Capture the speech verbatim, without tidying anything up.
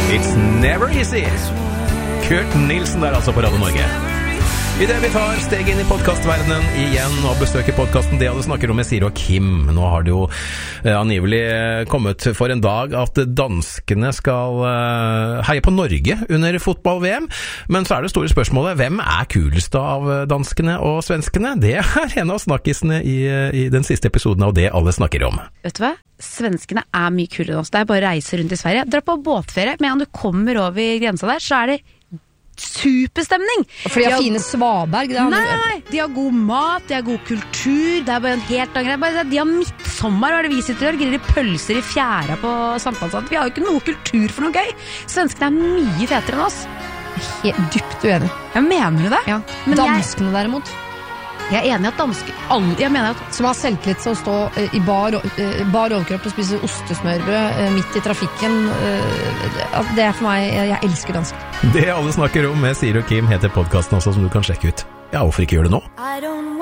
It's never easy. Kurt Nilsen der altså på Radio Norge. I det vi tar steg inn i podcastverdenen igjen og besøker podcasten Det alle snakker om med Siri og Kim. Nå har det jo eh, angivelig kommet for en dag at danskene skal eh, heie på Norge under fotball-V M. Men så er det store spørsmålet, hvem er kulest av danskene og svenskene? Det er en av snakkisene i, i den siste episoden av Det alle snakker om. Vet du hva? Svenskene er mye kulere enn oss. Det er bare å reise rundt i Sverige. Dra på båtferie, men om du kommer over grensa der, så er det superstemning. For de har, de har fine svaberg. Nei, nei, nei, de har god mat, de har god kultur, det er bare en helt annen greie. De har midtsommer, hva er det vi sitter og gjør? Griller pølser i fjæra på Sankthansand. Vi har jo ikke noe kultur for noe gøy. Svenskene er mye fetere enn oss. Helt dypt uenig. Ja, mener du det? Ja. Men danskene jeg, derimot. Jeg er enig i at dansker, alle, jeg mener at som har selvtillit til å stå uh, i bar, uh, bar overkropp og spise ostesmørbrød uh, midt i trafikken. Uh, det er for meg, jeg, jeg elsker dansker. Det alle snakker om med Siri og Kim heter podcasten også, som du kan sjekke ut. Ja, hvorfor ikke gjøre det nå?